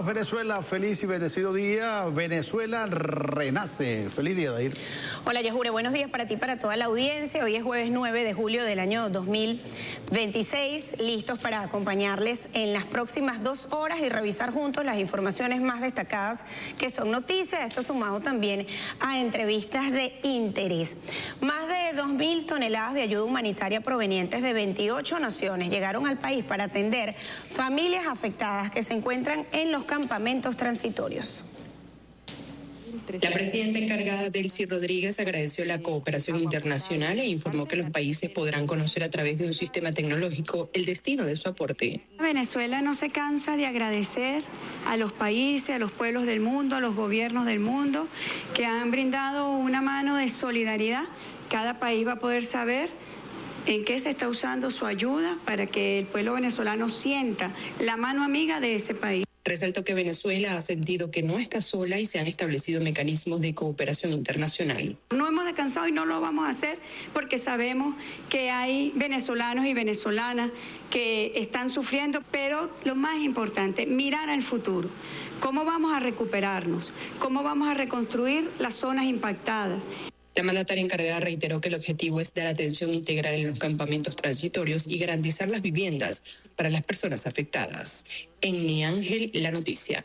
Hermanos, Venezuela, feliz y bendecido día. Venezuela renace. Feliz día, Dair. Hola, Yajure, buenos días para ti, para toda la audiencia. Hoy es jueves 9 de julio del año 2026, listos para acompañarles en las próximas 2 horas y revisar juntos las informaciones más destacadas que son noticias. Esto sumado también a entrevistas de interés. Más de 2.000 toneladas de ayuda humanitaria provenientes de 28 naciones llegaron al país para atender familias afectadas que se encuentran en los campamentos transitorios. La presidenta encargada Delcy Rodríguez agradeció la cooperación internacional e informó que los países podrán conocer a través de un sistema tecnológico el destino de su aporte. Venezuela no se cansa de agradecer a los países, a los pueblos del mundo, a los gobiernos del mundo que han brindado una mano de solidaridad. Cada país va a poder saber en qué se está usando su ayuda para que el pueblo venezolano sienta la mano amiga de ese país. Resaltó que Venezuela ha sentido que no está sola y se han establecido mecanismos de cooperación internacional. No hemos descansado y no lo vamos a hacer porque sabemos que hay venezolanos y venezolanas que están sufriendo, pero lo más importante, mirar al futuro. ¿Cómo vamos a recuperarnos? ¿Cómo vamos a reconstruir las zonas impactadas? La mandataria encargada reiteró que el objetivo es dar atención integral en los campamentos transitorios y garantizar las viviendas para las personas afectadas. En Mi Ángel, la noticia.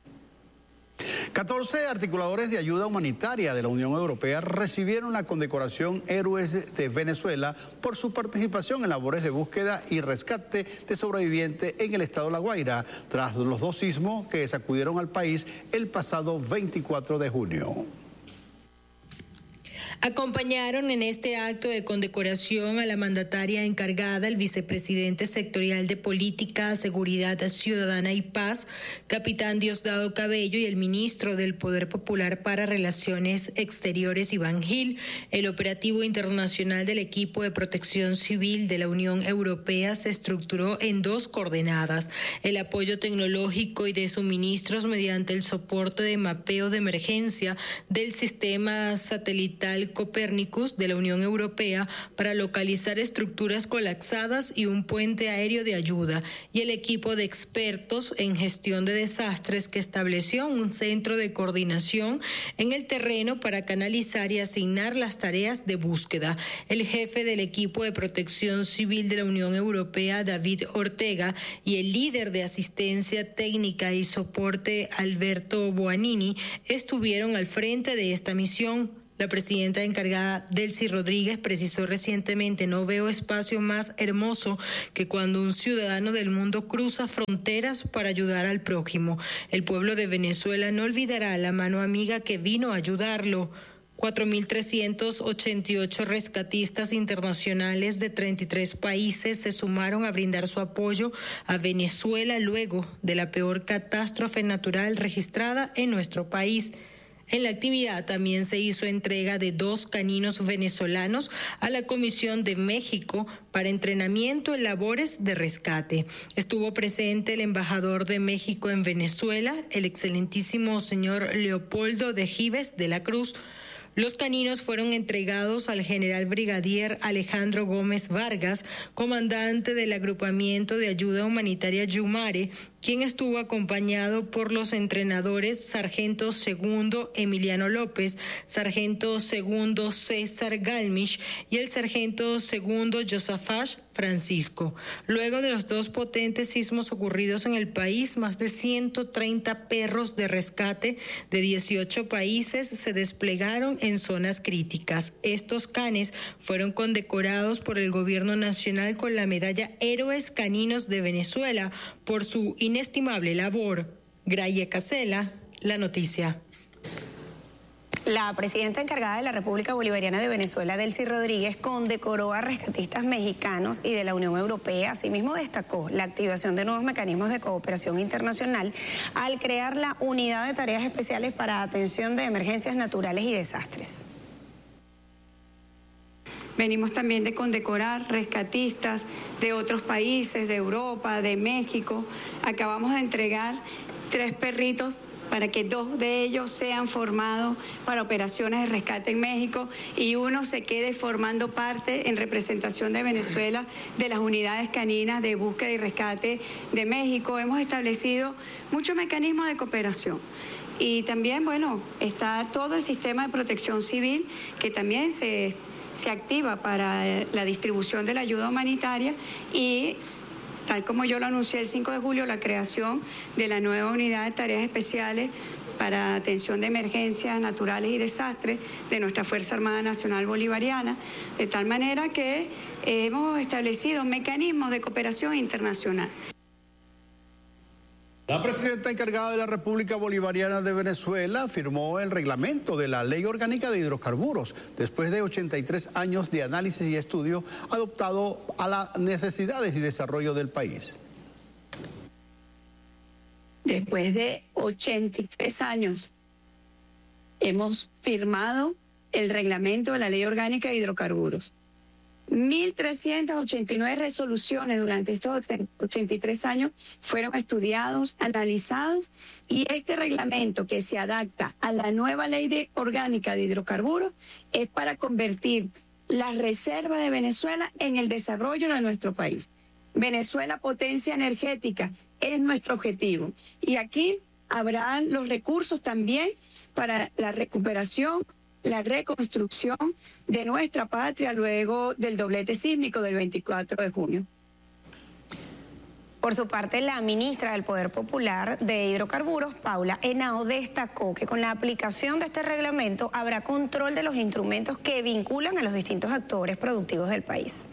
14 articuladores de ayuda humanitaria de la Unión Europea recibieron la condecoración Héroes de Venezuela por su participación en labores de búsqueda y rescate de sobrevivientes en el estado de La Guaira, tras los 2 sismos que sacudieron al país el pasado 24 de junio. Acompañaron en este acto de condecoración a la mandataria encargada, el vicepresidente sectorial de Política, Seguridad Ciudadana y Paz, capitán Diosdado Cabello, y el ministro del Poder Popular para Relaciones Exteriores, Iván Gil. El operativo internacional del equipo de protección civil de la Unión Europea se estructuró en 2 coordenadas: el apoyo tecnológico y de suministros mediante el soporte de mapeo de emergencia del sistema satelital Copernicus de la Unión Europea para localizar estructuras colapsadas y un puente aéreo de ayuda, y el equipo de expertos en gestión de desastres que estableció un centro de coordinación en el terreno para canalizar y asignar las tareas de búsqueda. El jefe del equipo de protección civil de la Unión Europea, David Ortega, y el líder de asistencia técnica y soporte, Alberto Boanini, estuvieron al frente de esta misión. La presidenta encargada, Delcy Rodríguez, precisó recientemente: no veo espacio más hermoso que cuando un ciudadano del mundo cruza fronteras para ayudar al prójimo. El pueblo de Venezuela no olvidará la mano amiga que vino a ayudarlo. 4.388 rescatistas internacionales de 33 países se sumaron a brindar su apoyo a Venezuela luego de la peor catástrofe natural registrada en nuestro país. En la actividad también se hizo entrega de 2 caninos venezolanos a la Comisión de México para entrenamiento en labores de rescate. Estuvo presente el embajador de México en Venezuela, el excelentísimo señor Leopoldo de Gives de la Cruz. Los caninos fueron entregados al general brigadier Alejandro Gómez Vargas, comandante del agrupamiento de ayuda humanitaria Yumare, quien estuvo acompañado por los entrenadores sargento segundo Emiliano López, sargento segundo César Galmish y el sargento segundo Josafash Francisco. Luego de los 2 potentes sismos ocurridos en el país, más de 130 perros de rescate de 18 países se desplegaron en zonas críticas. Estos canes fueron condecorados por el gobierno nacional con la medalla Héroes Caninos de Venezuela por su inestimable labor. Graye Casela, la noticia. La presidenta encargada de la República Bolivariana de Venezuela, Delcy Rodríguez, condecoró a rescatistas mexicanos y de la Unión Europea. Asimismo, destacó la activación de nuevos mecanismos de cooperación internacional al crear la Unidad de Tareas Especiales para Atención de Emergencias Naturales y Desastres. Venimos también de condecorar rescatistas de otros países, de Europa, de México. Acabamos de entregar 3 perritos para que 2 de ellos sean formados para operaciones de rescate en México y uno se quede formando parte en representación de Venezuela de las unidades caninas de búsqueda y rescate de México. Hemos establecido muchos mecanismos de cooperación. Y también, bueno, está todo el sistema de protección civil que también se activa para la distribución de la ayuda humanitaria y, tal como yo lo anuncié el 5 de julio, la creación de la nueva unidad de tareas especiales para atención de emergencias naturales y desastres de nuestra Fuerza Armada Nacional Bolivariana, de tal manera que hemos establecido mecanismos de cooperación internacional. La presidenta encargada de la República Bolivariana de Venezuela firmó el reglamento de la Ley Orgánica de Hidrocarburos después de 83 años de análisis y estudio adoptado a las necesidades y desarrollo del país. Después de 83 años hemos firmado el reglamento de la Ley Orgánica de Hidrocarburos. 1.389 resoluciones durante estos 83 años fueron estudiados, analizados, y este reglamento que se adapta a la nueva Ley Orgánica de Hidrocarburos es para convertir las reservas de Venezuela en el desarrollo de nuestro país. Venezuela, potencia energética, es nuestro objetivo. Y aquí habrán los recursos también para la recuperación, la reconstrucción de nuestra patria luego del doblete sísmico del 24 de junio. Por su parte, la ministra del Poder Popular de Hidrocarburos, Paula Henao, destacó que con la aplicación de este reglamento habrá control de los instrumentos que vinculan a los distintos actores productivos del país.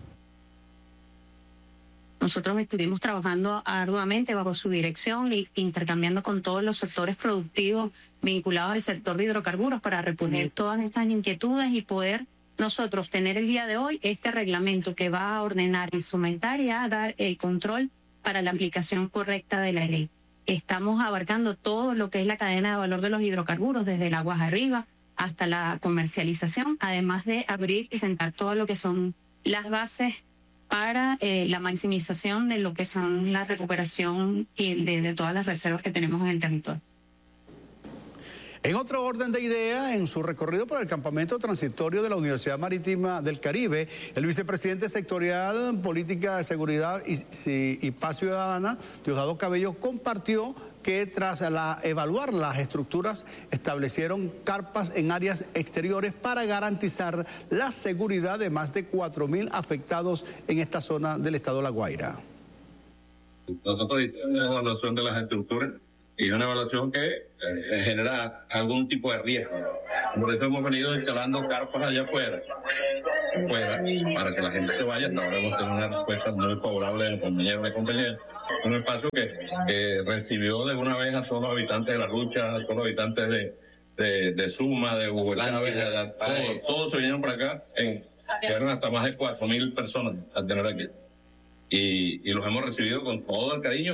Nosotros estuvimos trabajando arduamente bajo su dirección y intercambiando con todos los sectores productivos vinculados al sector de hidrocarburos para reponer todas estas inquietudes y poder nosotros tener el día de hoy este reglamento que va a ordenar, instrumentar y a dar el control para la aplicación correcta de la ley. Estamos abarcando todo lo que es la cadena de valor de los hidrocarburos, desde el aguas arriba hasta la comercialización, además de abrir y sentar todo lo que son las bases para la maximización de lo que son la recuperación y de todas las reservas que tenemos en el territorio. En otro orden de ideas, en su recorrido por el campamento transitorio de la Universidad Marítima del Caribe, el vicepresidente sectorial Política de Seguridad y Paz Ciudadana, Diosdado Cabello, compartió que tras evaluar las estructuras establecieron carpas en áreas exteriores para garantizar la seguridad de más de 4.000 afectados en esta zona del estado La Guaira. Nosotros hicimos una evaluación de las estructuras y una evaluación que genera algún tipo de riesgo. Por eso hemos venido instalando carpas allá afuera, para que la gente se vaya. Hasta ahora hemos tenido una respuesta muy favorable de compañeros. Un espacio que recibió de una vez a todos los habitantes de La Lucha, a todos los habitantes de Suma, de Hugo Chávez, todos se vinieron para acá. Llegaron hasta más de 4.000 personas a tener aquí. Y los hemos recibido con todo el cariño.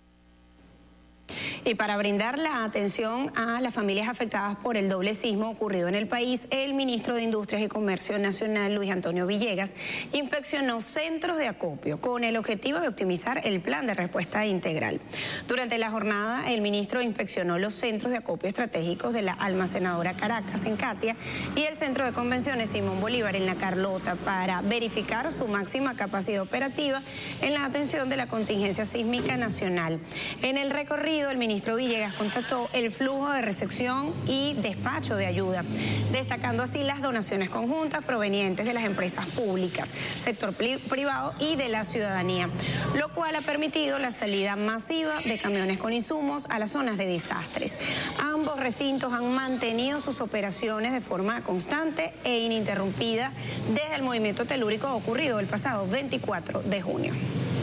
Y para brindar la atención a las familias afectadas por el doble sismo ocurrido en el país, el ministro de Industrias y Comercio Nacional, Luis Antonio Villegas, inspeccionó centros de acopio con el objetivo de optimizar el plan de respuesta integral. Durante la jornada, el ministro inspeccionó los centros de acopio estratégicos de la almacenadora Caracas en Catia y el centro de convenciones Simón Bolívar en La Carlota para verificar su máxima capacidad operativa en la atención de la contingencia sísmica nacional. En el recorrido, el ministro Villegas constató el flujo de recepción y despacho de ayuda, destacando así las donaciones conjuntas provenientes de las empresas públicas, sector privado y de la ciudadanía, lo cual ha permitido la salida masiva de camiones con insumos a las zonas de desastres. Ambos recintos han mantenido sus operaciones de forma constante e ininterrumpida desde el movimiento telúrico ocurrido el pasado 24 de junio.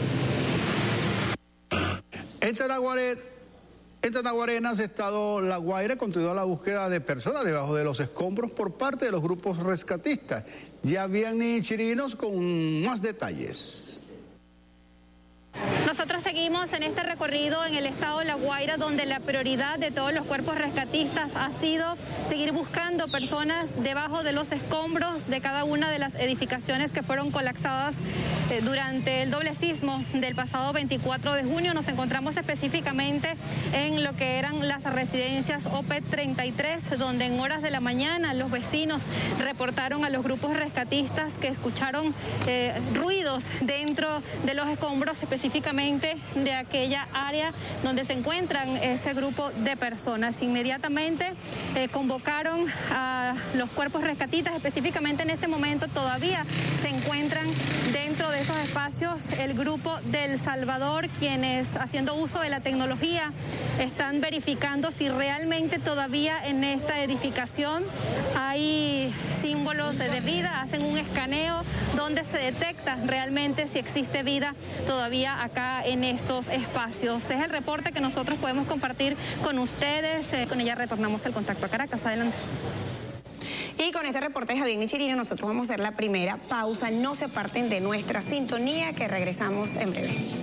En Tanaguarenas, estado La Guaira, continúa la búsqueda de personas debajo de los escombros por parte de los grupos rescatistas. Yaviani Chirinos con más detalles. Nosotros seguimos en este recorrido en el estado de La Guaira, donde la prioridad de todos los cuerpos rescatistas ha sido seguir buscando personas debajo de los escombros de cada una de las edificaciones que fueron colapsadas durante el doble sismo del pasado 24 de junio. Nos encontramos específicamente en lo que eran las residencias OPET 33, donde en horas de la mañana los vecinos reportaron a los grupos rescatistas que escucharon ruidos dentro de los escombros, específicamente de aquella área donde se encuentran ese grupo de personas. Inmediatamente convocaron a los cuerpos rescatistas. Específicamente en este momento todavía se encuentran dentro de esos espacios el grupo del Salvador, quienes, haciendo uso de la tecnología, están verificando si realmente todavía en esta edificación hay símbolos de vida. Hacen un escaneo donde se detecta realmente si existe vida todavía acá en estos espacios. Es el reporte que nosotros podemos compartir con ustedes. Con ella retornamos el contacto a Caracas. Adelante. Y con este reporte de Javier Nichirino nosotros vamos a hacer la primera pausa. No se aparten de nuestra sintonía, que regresamos en breve.